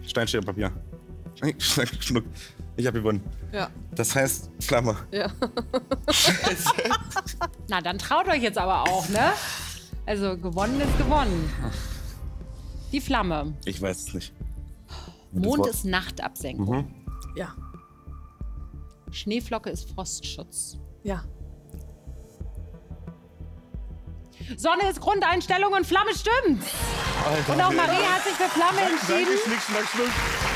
Stein, Schere, Papier. Schnuck. Ich habe gewonnen. Ja. Das heißt Flamme. Ja. Na, dann traut euch jetzt aber auch, ne? Also, gewonnen ist gewonnen. Die Flamme. Ich weiß es nicht. Mond ist Nachtabsenkung. Mhm. Ja. Schneeflocke ist Frostschutz. Ja. Sonne ist Grundeinstellung und Flamme stimmt. Alter, Und auch Marie hat sich für Flamme entschieden. Danke, Schnick, Schnack, Schnuck.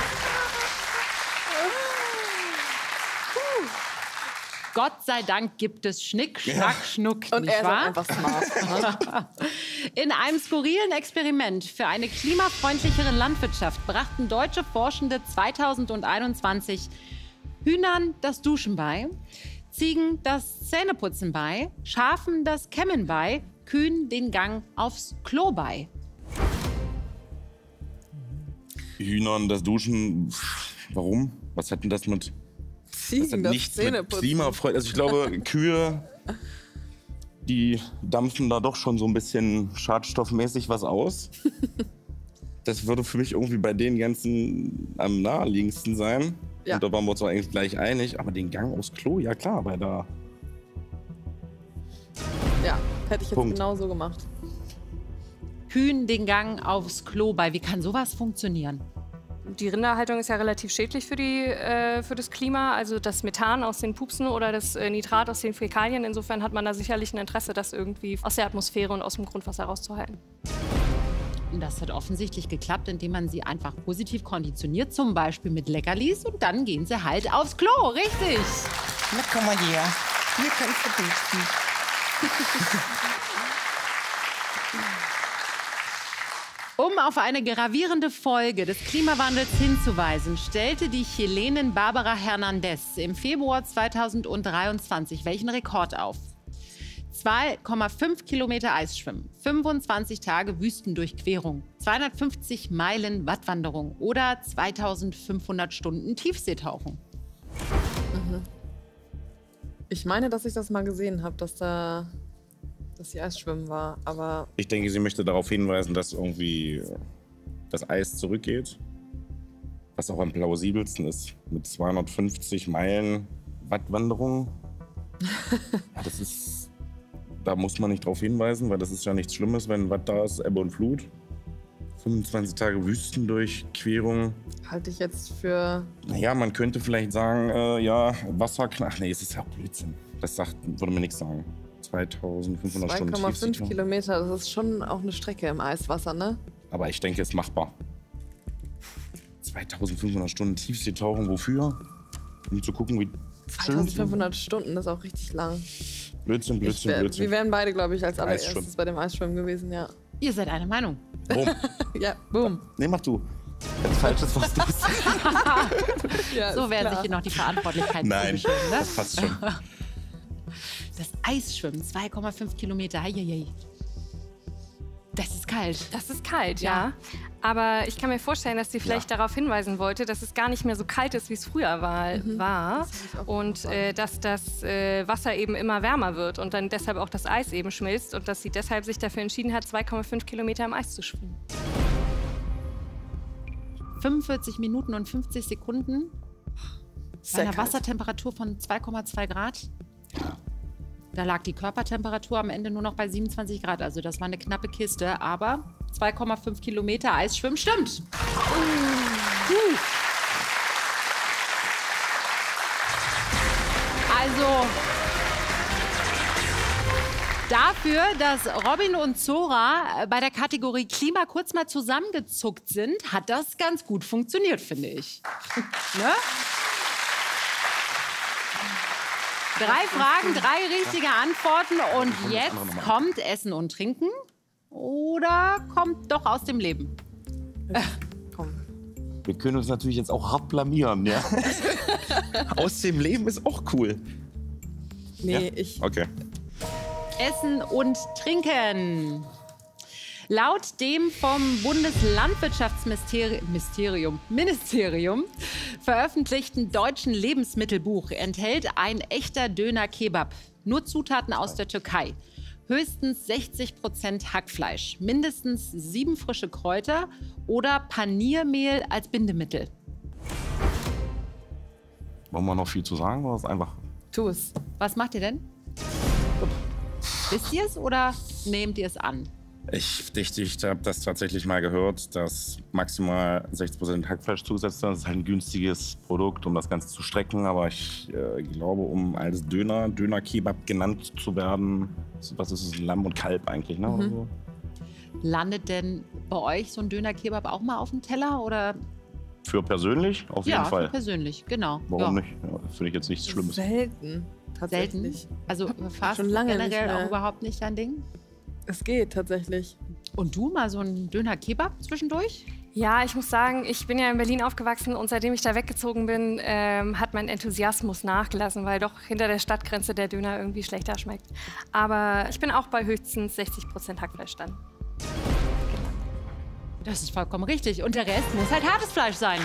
Gott sei Dank gibt es Schnick, Schnack, Schnuck, Und nicht er ist wahr? auch einfach smart. In einem skurrilen Experiment für eine klimafreundlichere Landwirtschaft brachten deutsche Forschende 2021 Hühnern das Duschen bei, Ziegen das Zähneputzen bei, Schafen das Kämmen bei, Kühen den Gang aufs Klo bei. Hühnern, das Duschen. Warum? Was hat denn das mit... Das hat Ziegen, das nichts mit Zähneputzen. Klimafreundlich. Also ich glaube, Kühe, die dampfen da doch schon so ein bisschen schadstoffmäßig was aus. Das würde für mich irgendwie bei den ganzen am naheliegendsten sein. Ja. Und da waren wir uns auch eigentlich gleich einig. Aber den Gang aufs Klo, ja klar, weil da... Ja, hätte ich jetzt Punkt. genau so gemacht. Kühen den Gang aufs Klo bei. Wie kann sowas funktionieren? Die Rinderhaltung ist ja relativ schädlich für das Klima. Also das Methan aus den Pupsen oder das Nitrat aus den Fäkalien. Insofern hat man da sicherlich ein Interesse, das irgendwie aus der Atmosphäre und aus dem Grundwasser rauszuhalten. Und das hat offensichtlich geklappt, indem man sie einfach positiv konditioniert, zum Beispiel mit Leckerlis. Und dann gehen sie halt aufs Klo, richtig? Na komm mal her. Hier kannst du duschen. Um auf eine gravierende Folge des Klimawandels hinzuweisen, stellte die Chilenin Barbara Hernandez im Februar 2023 welchen Rekord auf? 2,5 Kilometer Eisschwimmen, 25 Tage Wüstendurchquerung, 250 Meilen Wattwanderung oder 2500 Stunden Tiefseetauchen. Ich meine, dass ich das mal gesehen habe, dass die Eisschwimmen war, aber Ich denke, sie möchte darauf hinweisen, dass irgendwie das Eis zurückgeht. Was auch am plausibelsten ist. Mit 250 Meilen Wattwanderung. Ja, das ist... Da muss man nicht drauf hinweisen, weil das ist ja nichts Schlimmes, wenn Watt da ist, Ebbe und Flut. 25 Tage Wüstendurchquerung. halte ich jetzt für... Naja, man könnte vielleicht sagen, ja, Wasserknall. Ach nee, es ist ja Blödsinn. Das würde mir nichts sagen. 2500 Stunden 2,5 Tiefseetauchen. Kilometer, das ist schon auch eine Strecke im Eiswasser, ne? Aber ich denke, es ist machbar. 2500 Stunden Tiefseetauchen, wofür? Um zu gucken, wie schön... 2500 Stunden ist auch richtig lang. Blödsinn, Blödsinn, Wir Blödsinn. wären beide, glaube ich, als allererstes Eisschwimmen. bei dem Eisschwimmen gewesen, ja. Ihr seid einer Meinung. Boom. Ja, boom. Nee, mach du. Wenn es falsch ist, was du bist. Ja, So ist werden klar. sich hier noch die Verantwortlichkeiten Nein, zugeschoben, ne? das passt schon. Das Eisschwimmen, 2,5 Kilometer. Heieiei. Das ist kalt. Das ist kalt, ja. Ja. Aber ich kann mir vorstellen, dass sie vielleicht darauf hinweisen wollte, dass es gar nicht mehr so kalt ist, wie es früher war. Und dass das Wasser eben immer wärmer wird und dann deshalb auch das Eis eben schmilzt und dass sie deshalb sich dafür entschieden hat, 2,5 Kilometer im Eis zu schwimmen. 45 Minuten und 50 Sekunden bei einer Sehr kalt. Wassertemperatur von 2,2 Grad. Da lag die Körpertemperatur am Ende nur noch bei 27 Grad. Also das war eine knappe Kiste. Aber 2,5 Kilometer Eisschwimmen stimmt. Also dafür, dass Robin und Zora bei der Kategorie Klima kurz mal zusammengezuckt sind, hat das ganz gut funktioniert, finde ich. Ne? 3 Fragen, 3 richtige Antworten und jetzt kommt Essen und Trinken oder kommt doch aus dem Leben? Komm. Wir können uns natürlich jetzt auch hart blamieren, ja. Aus dem Leben ist auch cool. Nee, Ja? ich... Okay. Essen und Trinken. Laut dem vom Bundeslandwirtschaftsministerium veröffentlichten deutschen Lebensmittelbuch enthält ein echter Döner Kebab nur Zutaten aus der Türkei. Höchstens 60% Hackfleisch, mindestens 7 frische Kräuter oder Paniermehl als Bindemittel? Wollen wir noch viel zu sagen oder ist einfach? Tu es. Was macht ihr denn? Wisst ihr es oder nehmt ihr es an? Ich habe das tatsächlich mal gehört, dass maximal 60% Hackfleisch zugesetzt wird. Das ist halt ein günstiges Produkt, um das Ganze zu strecken. Aber ich glaube, um als Döner-Kebab genannt zu werden, was ist es, Lamm und Kalb eigentlich, ne? Oder so? Landet denn bei euch so ein Döner-Kebab auch mal auf dem Teller? Oder? Für persönlich? Auf jeden Fall. Ja, für persönlich, genau. Warum nicht? Ja, finde ich jetzt nichts Schlimmes. Selten. Selten? Tatsächlich. Also fast Schon lange nicht generell mehr. auch überhaupt nicht dein Ding? Es geht tatsächlich. Und du mal so ein Döner-Kebab zwischendurch? Ja, ich muss sagen, ich bin ja in Berlin aufgewachsen und seitdem ich da weggezogen bin, hat mein Enthusiasmus nachgelassen, weil doch hinter der Stadtgrenze der Döner irgendwie schlechter schmeckt. Aber ich bin auch bei höchstens 60% Hackfleisch dann. Das ist vollkommen richtig. Und der Rest muss halt hartes Fleisch sein.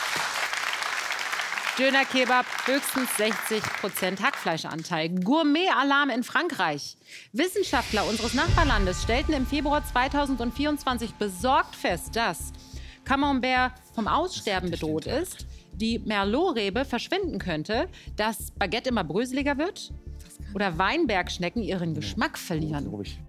Döner-Kebab, höchstens 60% Hackfleischanteil. Gourmet-Alarm in Frankreich. Wissenschaftler unseres Nachbarlandes stellten im Februar 2024 besorgt fest, dass Camembert vom Aussterben bedroht ist, die Merlot-Rebe verschwinden könnte, dass Baguette immer bröseliger wird oder Weinbergschnecken ihren Geschmack verlieren. Glaube ich.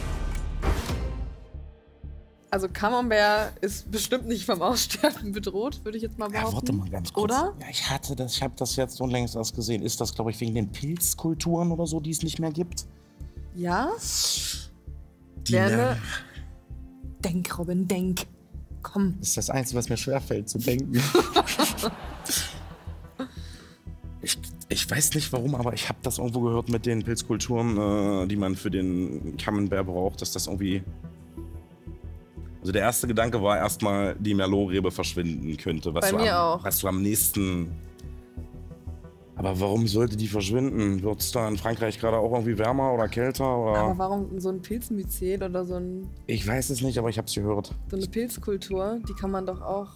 Also Camembert ist bestimmt nicht vom Aussterben bedroht, würde ich jetzt mal behaupten. Ja, warte mal ganz kurz. Oder? Ja, ich habe das jetzt unlängst erst gesehen. Ist das, glaube ich, wegen den Pilzkulturen oder so, die es nicht mehr gibt? Ja? Die Gerne. Denk, Robin, denk. Komm. Das ist das Einzige, was mir schwerfällt, zu denken. Ich weiß nicht warum, aber ich habe das irgendwo gehört mit den Pilzkulturen, die man für den Camembert braucht, dass das irgendwie... Also der erste Gedanke war erstmal, die Merlot-Rebe verschwinden könnte. Bei mir auch. Was du am nächsten... Aber warum sollte die verschwinden? Wird es da in Frankreich gerade auch irgendwie wärmer oder kälter? Oder? Aber warum so ein Pilzmyzel oder so eine Ich weiß es nicht, aber ich habe es gehört. Pilzkultur, die kann man doch auch...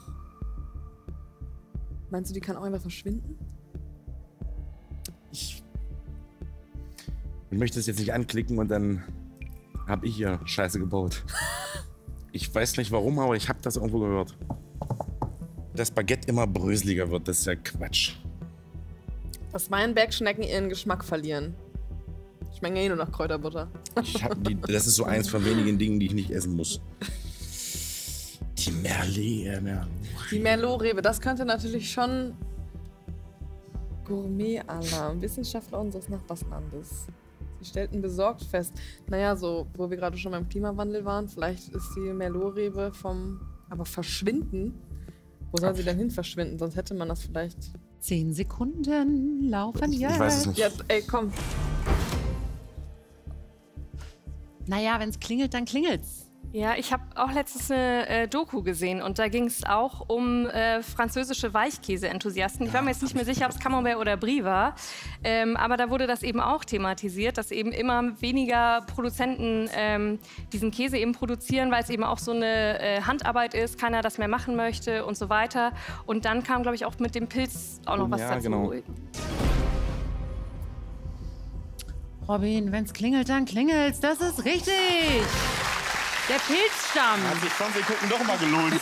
Meinst du, die kann auch einfach verschwinden? Ich möchte es jetzt nicht anklicken und dann habe ich hier Scheiße gebaut. Ich weiß nicht warum, aber ich habe das irgendwo gehört. Dass Baguette immer bröseliger wird, das ist ja Quatsch. Dass Weinbergschnecken ihren Geschmack verlieren. Schmecken ja eh nur nach Kräuterbutter. Das ist so eins von wenigen Dingen, die ich nicht essen muss. Die Merlot. Die Merlot-Rebe, das könnte natürlich schon Gourmet-Alarm. Wissenschaftler unseres Nachbarslandes. Sie stellten besorgt fest, naja, so, wo wir gerade schon beim Klimawandel waren, vielleicht ist die Merlot-Rebe aber verschwinden? Wo soll sie denn hin verschwinden? Sonst hätte man das vielleicht... 10 Sekunden laufen jetzt. Ich weiß es nicht. Ja, ey, komm. Naja, wenn es klingelt, dann klingelt's. Ja, ich habe auch letztens eine Doku gesehen und da ging es auch um französische Weichkäse-Enthusiasten. Ich war mir jetzt nicht mehr sicher, ob es Camembert oder Brie war, aber da wurde das eben auch thematisiert, dass eben immer weniger Produzenten diesen Käse eben produzieren, weil es eben auch so eine Handarbeit ist, keiner das mehr machen möchte und so weiter. Und dann kam, glaube ich, auch mit dem Pilz auch noch was dazu. Genau. Robin, wenn's klingelt, dann klingelt's. Das ist richtig. Der Pilzstamm. Hat sich 20 Sekunden doch mal gelohnt.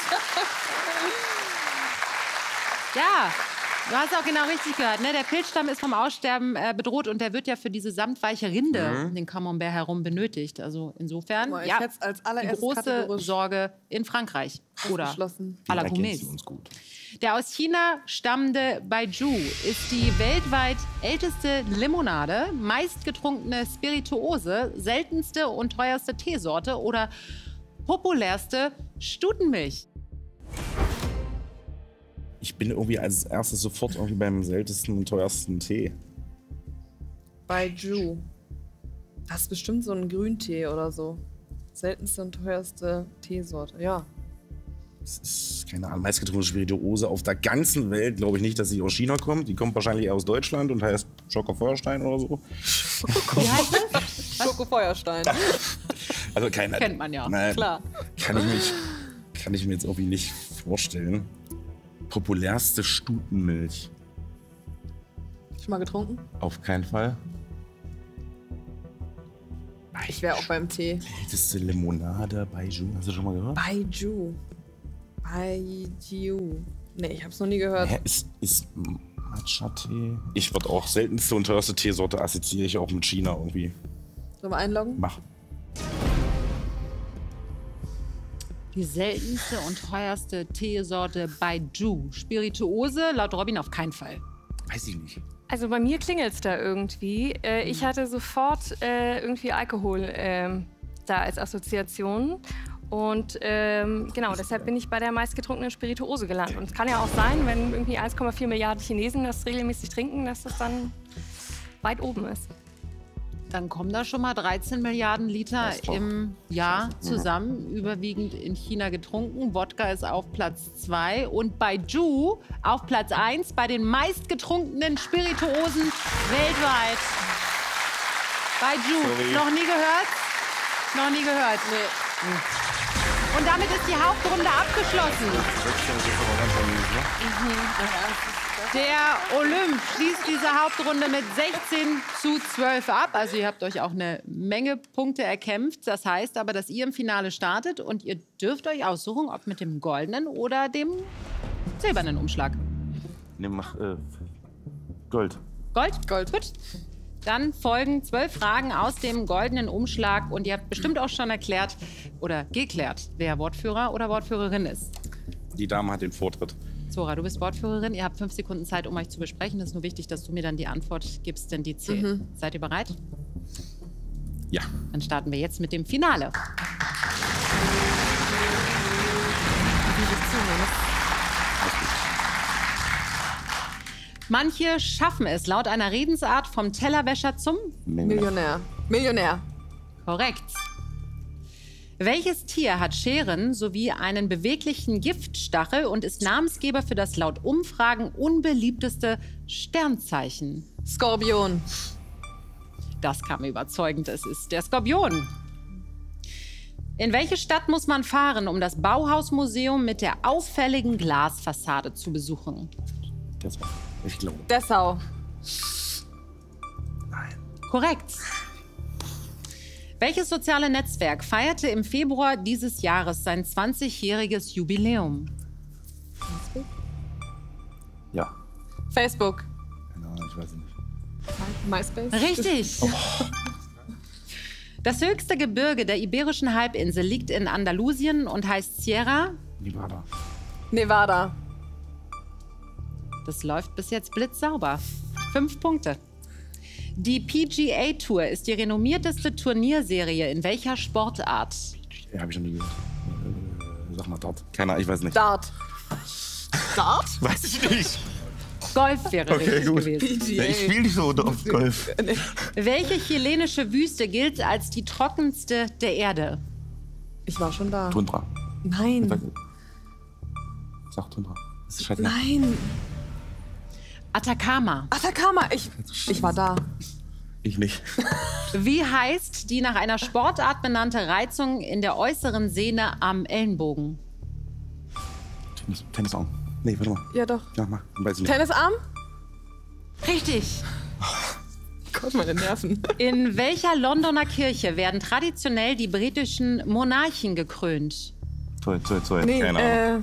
Ja, du hast auch genau richtig gehört. Ne? Der Pilzstamm ist vom Aussterben bedroht und der wird ja für diese samtweiche Rinde den Camembert herum benötigt. Also insofern, Guck mal, ich ja, hätte es als die allererstes große kategorisch Sorge in Frankreich oder ausgeschlossen. à la Da Gourmets. kennst du uns gut. Der aus China stammende Baijiu ist die weltweit älteste Limonade, meistgetrunkene Spirituose, seltenste und teuerste Teesorte oder populärste Stutenmilch. Ich bin irgendwie als erstes sofort irgendwie beim seltensten und teuersten Tee. Baijiu. Das ist bestimmt so ein Grüntee oder so. Seltenste und teuerste Teesorte, ja. Das ist, keine Ahnung, meistgetrunkene Spirituose auf der ganzen Welt. Glaube ich nicht, dass sie aus China kommt. Die kommt wahrscheinlich eher aus Deutschland und heißt Schokofeuerstein oder so. Wie heißt das? Schokofeuerstein. Also keine Kennt man ja, Nein, klar. Kann ich mir jetzt irgendwie nicht vorstellen. Populärste Stutenmilch. Schon mal getrunken? Auf keinen Fall. Ich wäre auch beim Tee. Älteste Limonade Baijiu. Hast du schon mal gehört? Baijiu. Nee, ich hab's noch nie gehört. Hä, ist Matcha-Tee? Ich würde auch seltenste und teuerste Teesorte assoziiere ich auch mit China irgendwie. Sollen wir einloggen? Mach. Die seltenste und teuerste Teesorte Baijiu. Spirituose, laut Robin auf keinen Fall. Weiß ich nicht. Also bei mir klingelt's da irgendwie. Ich hatte sofort irgendwie Alkohol da als Assoziation. Und genau, deshalb bin ich bei der meistgetrunkenen Spirituose gelandet. Und es kann ja auch sein, wenn irgendwie 1,4 Milliarden Chinesen das regelmäßig trinken, dass das dann weit oben ist. Dann kommen da schon mal 13 Milliarden Liter im Jahr zusammen, überwiegend in China getrunken. Wodka ist auf Platz 2 und Baijiu auf Platz 1 bei den meistgetrunkenen Spirituosen weltweit. Baijiu, noch nie gehört? Noch nie gehört. Nee. Und damit ist die Hauptrunde abgeschlossen. Der Olymp schließt diese Hauptrunde mit 16:12 ab. Also ihr habt euch auch eine Menge Punkte erkämpft. Das heißt aber, dass ihr im Finale startet und ihr dürft euch aussuchen, ob mit dem goldenen oder dem silbernen Umschlag. Ne, mach Gold. Gold? Gold. Gut. Dann folgen 12 Fragen aus dem goldenen Umschlag. Und ihr habt bestimmt auch schon erklärt oder geklärt, wer Wortführer oder Wortführerin ist. Die Dame hat den Vortritt. Zora, du bist Wortführerin. Ihr habt 5 Sekunden Zeit, um euch zu besprechen. Es ist nur wichtig, dass du mir dann die Antwort gibst, denn die zählt. Seid ihr bereit? Ja. Dann starten wir jetzt mit dem Finale. Manche schaffen es laut einer Redensart vom Tellerwäscher zum Millionär. Millionär. Korrekt. Welches Tier hat Scheren sowie einen beweglichen Giftstachel und ist Namensgeber für das laut Umfragen unbeliebteste Sternzeichen? Skorpion. Das kam überzeugend. Es ist der Skorpion. In welche Stadt muss man fahren, um das Bauhausmuseum mit der auffälligen Glasfassade zu besuchen? Dessau. Ich glaube. Dessau. Nein. Korrekt. Welches soziale Netzwerk feierte im Februar dieses Jahres sein 20-jähriges Jubiläum? Facebook? Ja. Facebook. Keine Ahnung, ich weiß nicht. MySpace? Richtig. Oh. Das höchste Gebirge der Iberischen Halbinsel liegt in Andalusien und heißt Sierra Nevada. Nevada. Das läuft bis jetzt blitzsauber. 5 Punkte. Die PGA Tour ist die renommierteste Turnierserie in welcher Sportart? Ja, habe ich schon nie gehört. Sag mal Dart. Keine Ahnung, ich weiß nicht. Dart. Dart? Weiß ich nicht. Golf wäre richtig gewesen. Ja, ich spiele nicht so oft Golf. Welche chilenische Wüste gilt als die trockenste der Erde? Ich war schon da. Tundra. Nein. Sag Tundra. Das ist scheiße. Nein. Atacama. Atacama. Ich war da. Ich nicht. Wie heißt die nach einer Sportart benannte Reizung in der äußeren Sehne am Ellenbogen? Tennisarm. Nee, warte mal. Ja, doch. Ja, mach. Weiß ich nicht. Tennisarm? Richtig. Gott, meine Nerven. In welcher Londoner Kirche werden traditionell die britischen Monarchen gekrönt? Toll. Nee, Keine Ahnung.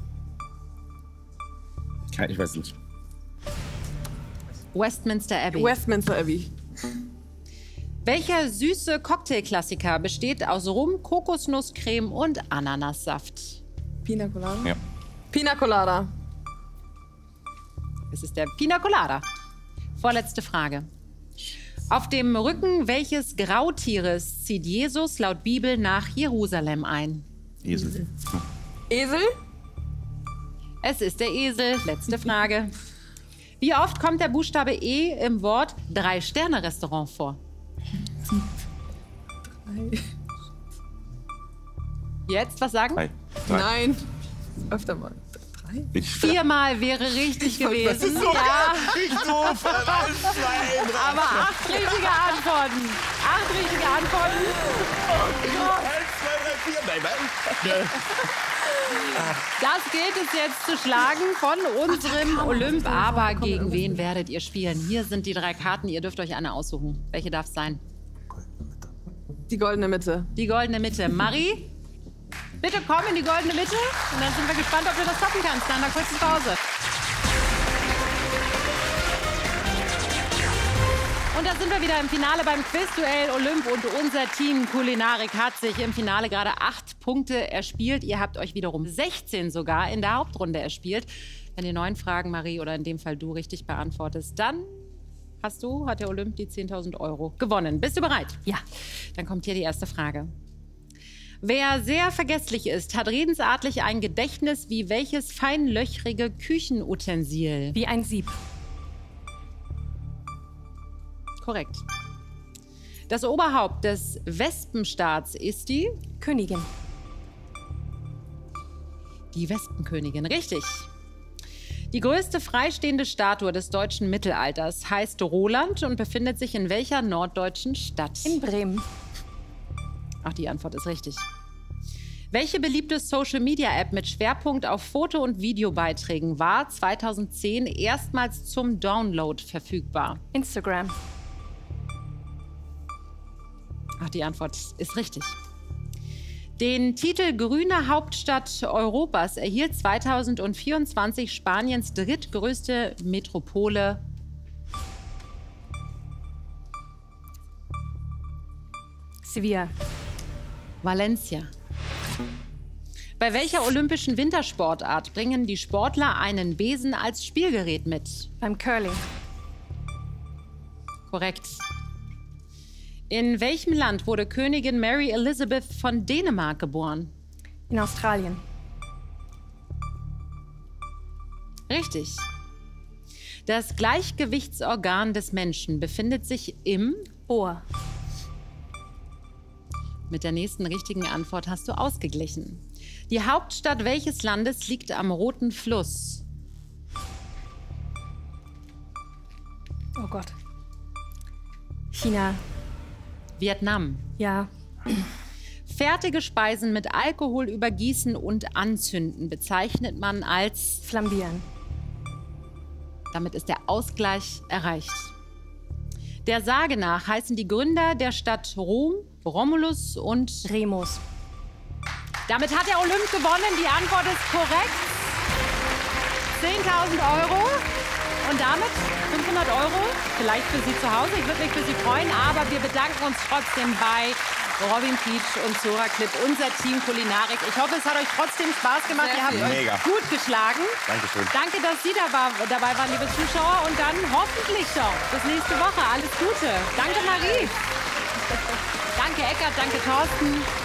Ich weiß nicht. Westminster Abbey. Westminster Abbey. Welcher süße Cocktailklassiker besteht aus Rum, Kokosnusscreme und Ananassaft? Pina Colada? Ja. Pina Colada. Es ist der Pina Colada. Vorletzte Frage. Auf dem Rücken welches Grautieres zieht Jesus laut Bibel nach Jerusalem ein? Esel. Esel? Es ist der Esel. Letzte Frage. Wie oft kommt der Buchstabe E im Wort 3-Sterne-Restaurant vor? 3. Jetzt, was sagen? 3. Nein. Öfter mal. 3? 4-mal wäre richtig gewesen. Das ist so nicht doof. Aber 8 richtige Antworten. 8 richtige Antworten. 1, 2, 3, 4. Nein. Das gilt es jetzt zu schlagen von unserem Olymp. Aber gegen wen werdet ihr spielen? Hier sind die 3 Karten. Ihr dürft euch eine aussuchen. Welche darf es sein? Die goldene Mitte. Die goldene Mitte. Marie, bitte komm in die goldene Mitte. Und dann sind wir gespannt, ob du das toppen kannst. Nach einer kurzen Pause. Und da sind wir wieder im Finale beim Quizduell Olymp. Und unser Team Kulinarik hat sich im Finale gerade 8 Punkte erspielt. Ihr habt euch wiederum 16 sogar in der Hauptrunde erspielt. Wenn ihr 9 Fragen, Marie, oder in dem Fall du, richtig beantwortest, dann hat der Olymp die 10.000 € gewonnen. Bist du bereit? Ja. Dann kommt hier die erste Frage. Wer sehr vergesslich ist, hat redensartlich ein Gedächtnis wie welches feinlöchrige Küchenutensil? Wie ein Sieb. Korrekt. Das Oberhaupt des Wespenstaats ist die Königin. Die Wespenkönigin, richtig. Die größte freistehende Statue des deutschen Mittelalters heißt Roland und befindet sich in welcher norddeutschen Stadt? In Bremen. Ach, die Antwort ist richtig. Welche beliebte Social-Media-App mit Schwerpunkt auf Foto- und Videobeiträgen war 2010 erstmals zum Download verfügbar? Instagram. Ach, die Antwort ist richtig. Den Titel Grüne Hauptstadt Europas erhielt 2024 Spaniens drittgrößte Metropole. Sevilla. Valencia. Bei welcher olympischen Wintersportart bringen die Sportler einen Besen als Spielgerät mit? Beim Curling. Korrekt. In welchem Land wurde Königin Mary Elizabeth von Dänemark geboren? In Australien. Richtig. Das Gleichgewichtsorgan des Menschen befindet sich im Ohr. Mit der nächsten richtigen Antwort hast du ausgeglichen. Die Hauptstadt welches Landes liegt am Roten Fluss? Oh Gott. China. Vietnam. Ja. Fertige Speisen mit Alkohol übergießen und anzünden bezeichnet man als Flambieren. Damit ist der Ausgleich erreicht. Der Sage nach heißen die Gründer der Stadt Rom Romulus und Remus. Damit hat der Olymp gewonnen. Die Antwort ist korrekt. 10.000 €. Und damit 500 €, vielleicht für Sie zu Hause. Ich würde mich für Sie freuen, aber wir bedanken uns trotzdem bei Robin Pietsch und Zora Klipp, unser Team Kulinarik. Ich hoffe, es hat euch trotzdem Spaß gemacht. Ihr habt euch gut geschlagen. Dankeschön. Danke, dass Sie dabei waren, liebe Zuschauer. Und dann hoffentlich schon bis nächste Woche. Alles Gute. Danke, Marie. Danke, Eckart. Danke, Thorsten.